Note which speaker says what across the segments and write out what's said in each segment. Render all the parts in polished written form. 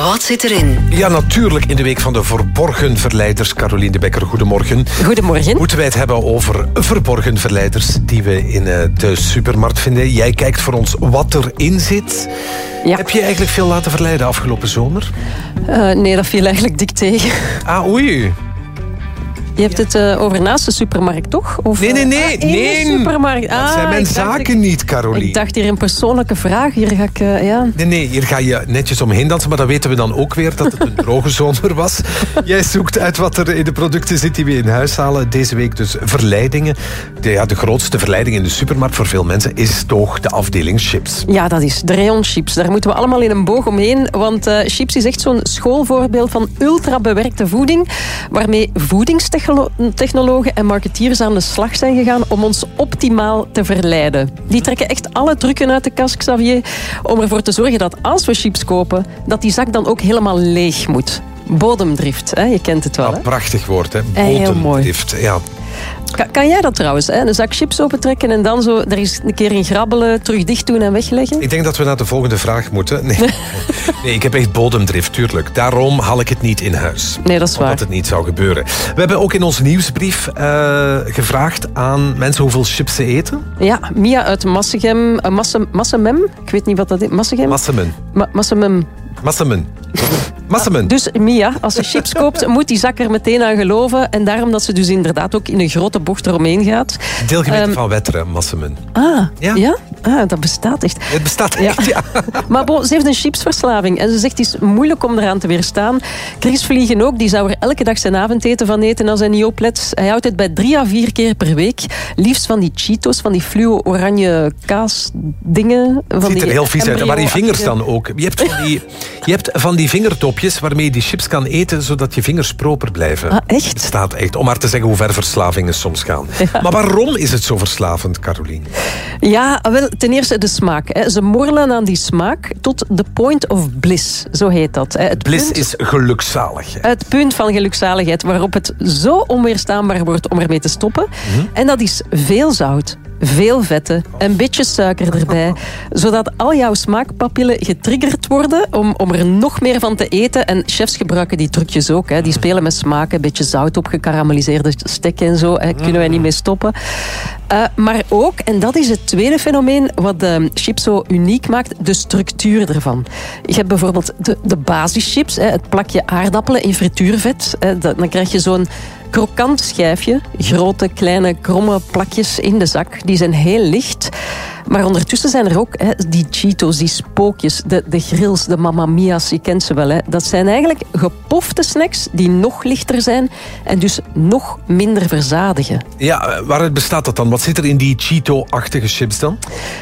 Speaker 1: Wat zit erin?
Speaker 2: Ja, natuurlijk in de week van de verborgen verleiders. Caroline de Bekker, goedemorgen.
Speaker 3: Goedemorgen.
Speaker 2: Moeten wij het hebben over verborgen verleiders die we in de supermarkt vinden. Jij kijkt voor ons wat erin zit.
Speaker 3: Ja.
Speaker 2: Heb je eigenlijk veel laten verleiden afgelopen zomer?
Speaker 3: Nee, dat viel eigenlijk dik tegen.
Speaker 2: Ah, oei.
Speaker 3: Je hebt het over naast de supermarkt, toch? Of,
Speaker 2: Nee.
Speaker 3: in de supermarkt.
Speaker 2: Dat zijn mijn zaken niet, Caroline.
Speaker 3: Ik dacht hier een persoonlijke vraag. Hier ga ik, ja...
Speaker 2: Nee, hier ga je netjes omheen dansen, maar dat weten we dan ook weer, dat het een droge zomer was. Jij zoekt uit wat er in de producten zit die we in huis halen. Deze week dus verleidingen. De grootste verleiding in de supermarkt voor veel mensen is toch de afdeling chips.
Speaker 3: Ja, dat is de rayon chips. Daar moeten we allemaal in een boog omheen, want chips is echt zo'n schoolvoorbeeld van ultra-bewerkte voeding, waarmee voedingstechnologen en marketeers aan de slag zijn gegaan om ons optimaal te verleiden. Die trekken echt alle trucken uit de kast, Xavier, om ervoor te zorgen dat als we chips kopen, dat die zak dan ook helemaal leeg moet. Bodemdrift, hè? Je kent het wel. Hè?
Speaker 2: Prachtig woord, hè?
Speaker 3: Heel mooi.
Speaker 2: Bodemdrift, ja.
Speaker 3: Kan jij dat trouwens? Hè? Een zak chips opentrekken en dan zo er eens een keer in grabbelen, terug dicht doen en wegleggen?
Speaker 2: Ik denk dat we naar de volgende vraag moeten. Nee, ik heb echt bodemdrift, tuurlijk. Daarom haal ik het niet in huis.
Speaker 3: Nee, dat is waar.
Speaker 2: Omdat het niet zou gebeuren. We hebben ook in onze nieuwsbrief gevraagd aan mensen hoeveel chips ze eten.
Speaker 3: Ja, Mia uit Massemem. Ik weet niet wat dat is. Massemem. Dus Mia, als ze chips koopt, moet die zak er meteen aan geloven. En daarom dat ze dus inderdaad ook in een grote bocht eromheen gaat.
Speaker 2: Deelgemeente van Wetteren, Massemen.
Speaker 3: Ja? Ah, dat bestaat echt.
Speaker 2: Het bestaat echt, ja.
Speaker 3: Maar ze heeft een chipsverslaving. En ze zegt, het is moeilijk om eraan te weerstaan. Chris Vliegen ook, die zou er elke dag zijn avondeten van eten als hij niet oplet. Hij houdt het bij 3 à 4 keer per week. Liefst van die Cheetos, van die fluo-oranje kaasdingen.
Speaker 2: Het ziet er heel vies uit. Maar die vingers dan ook. Je hebt van die vingertopjes waarmee je die chips kan eten, zodat je vingers proper blijven.
Speaker 3: Ah, echt?
Speaker 2: Het staat echt. Om maar te zeggen hoe ver verslavingen soms gaan. Ja. Maar waarom is het zo verslavend, Caroline?
Speaker 3: Ja, wel, ten eerste de smaak. Hè. Ze morrelen aan die smaak tot the point of bliss. Zo heet dat. Hè.
Speaker 2: Bliss is gelukzaligheid.
Speaker 3: Het punt van gelukzaligheid waarop het zo onweerstaanbaar wordt om ermee te stoppen. Mm-hmm. En dat is veel zout, veel vetten, een beetje suiker erbij, zodat al jouw smaakpapillen getriggerd worden om er nog meer van te eten. En chefs gebruiken die trucjes ook. Hè. Die spelen met smaak, een beetje zout op gekarameliseerde stek en zo. Hè. Kunnen wij niet mee stoppen. Maar ook, en dat is het tweede fenomeen wat de chips zo uniek maakt, de structuur ervan. Je hebt bijvoorbeeld de basischips, hè, het plakje aardappelen in frituurvet. Hè, dan krijg je zo'n krokant schijfje, grote, kleine, kromme plakjes in de zak. Die zijn heel licht. Maar ondertussen zijn er ook die Cheetos, die spookjes, de grills, de Mamma Mia's, je kent ze wel. Hè. Dat zijn eigenlijk gepofte snacks die nog lichter zijn en dus nog minder verzadigen.
Speaker 2: Ja, waaruit bestaat dat dan? Wat zit er in die Cheeto-achtige chips dan?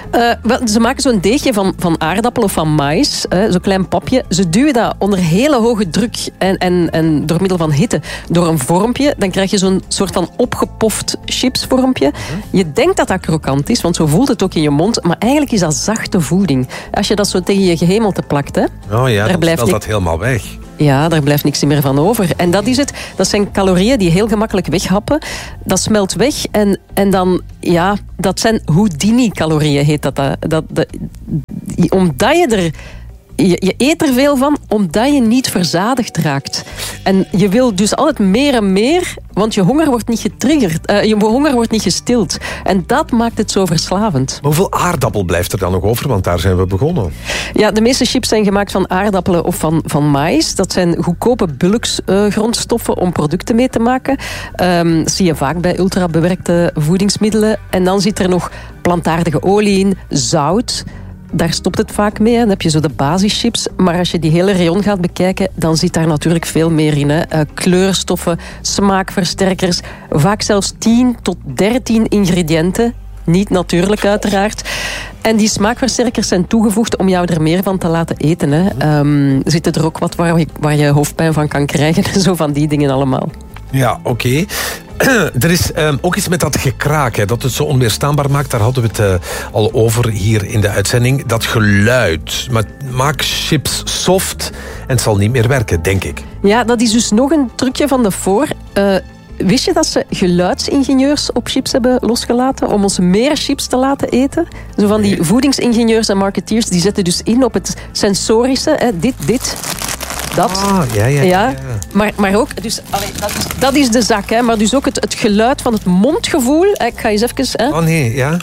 Speaker 3: Ze maken zo'n deegje van aardappel of van maïs, zo'n klein papje. Ze duwen dat onder hele hoge druk en door middel van hitte door een vormpje. Dan krijg je zo'n soort van opgepoft chipsvormpje. Je denkt dat dat krokant is, want zo voelt het ook in je mond, maar eigenlijk is dat zachte voeding. Als je dat zo tegen je gehemelte plakt, hè,
Speaker 2: oh ja, dan smelt dat helemaal weg.
Speaker 3: Ja, daar blijft niks meer van over. En dat is het. Dat zijn calorieën die heel gemakkelijk weghappen. Dat smelt weg en dan, ja, dat zijn Houdini-calorieën, heet dat. Omdat je er... Je eet er veel van, omdat je niet verzadigd raakt. En je wil dus altijd meer en meer, want je honger wordt niet getriggerd. Je honger wordt niet gestild. En dat maakt het zo verslavend.
Speaker 2: Maar hoeveel aardappel blijft er dan nog over? Want daar zijn we begonnen.
Speaker 3: Ja, de meeste chips zijn gemaakt van aardappelen of van maïs. Dat zijn goedkope bulkgrondstoffen om producten mee te maken. Dat zie je vaak bij ultrabewerkte voedingsmiddelen. En dan zit er nog plantaardige olie in, zout. Daar stopt het vaak mee. Dan heb je zo de basischips. Maar als je die hele rayon gaat bekijken, dan zit daar natuurlijk veel meer in. Hè. Kleurstoffen, smaakversterkers. Vaak zelfs 10 tot 13 ingrediënten. Niet natuurlijk, uiteraard. En die smaakversterkers zijn toegevoegd om jou er meer van te laten eten. Hè. Zitten er ook wat waar je hoofdpijn van kan krijgen. Zo van die dingen allemaal.
Speaker 2: Ja, oké. Er is ook iets met dat gekraak, hè, dat het zo onweerstaanbaar maakt. Daar hadden we het al over hier in de uitzending. Dat geluid. Maar maak chips soft en het zal niet meer werken, denk ik.
Speaker 3: Ja, dat is dus nog een trucje van de voor. Wist je dat ze geluidsingenieurs op chips hebben losgelaten om ons meer chips te laten eten? Zo van die voedingsingenieurs en marketeers, die zetten dus in op het sensorische. Hè, dit. Dat.
Speaker 2: Ja.
Speaker 3: Maar ook, dus, dat is de zak, hè, maar dus ook het geluid van het mondgevoel. Ik ga eens even... Hè.
Speaker 2: Oh nee, ja.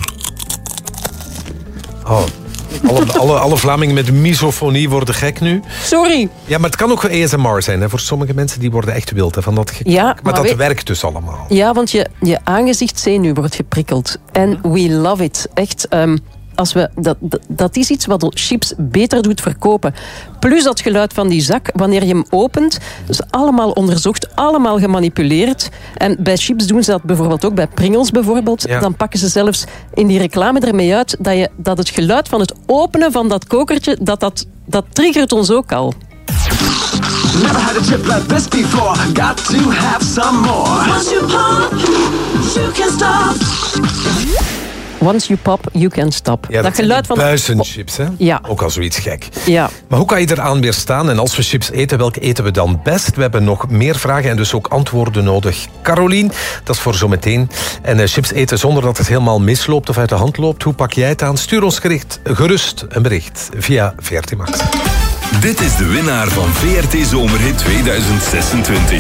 Speaker 2: Oh, alle Vlamingen met misofonie worden gek nu.
Speaker 3: Sorry.
Speaker 2: Ja, maar het kan ook ASMR zijn. Hè. Voor sommige mensen die worden echt wild. Hè, van dat maar dat werkt dus allemaal.
Speaker 3: Ja, want je aangezichtszenuw wordt geprikkeld. En we love it. Echt... dat is iets wat chips beter doet verkopen. Plus dat geluid van die zak, wanneer je hem opent. Dus allemaal onderzocht, allemaal gemanipuleerd. En bij chips doen ze dat bijvoorbeeld ook, bij Pringles bijvoorbeeld. Ja. Dan pakken ze zelfs in die reclame ermee uit dat het geluid van het openen van dat kokertje, dat triggert ons ook al.
Speaker 1: Never had a chip like this before. Got to have some more. Once you pop, you can stop.
Speaker 3: Once you pop, you can stop.
Speaker 2: Ja, dat geluid van buizenchips, hè?
Speaker 3: Ja.
Speaker 2: Ook al zoiets gek.
Speaker 3: Ja.
Speaker 2: Maar hoe kan je eraan weerstaan? En als we chips eten, welke eten we dan best? We hebben nog meer vragen en dus ook antwoorden nodig. Carolien, dat is voor zometeen. En chips eten zonder dat het helemaal misloopt of uit de hand loopt. Hoe pak jij het aan? Stuur ons gerust een bericht via VRT Max.
Speaker 4: Dit is de winnaar van VRT Zomerhit 2026.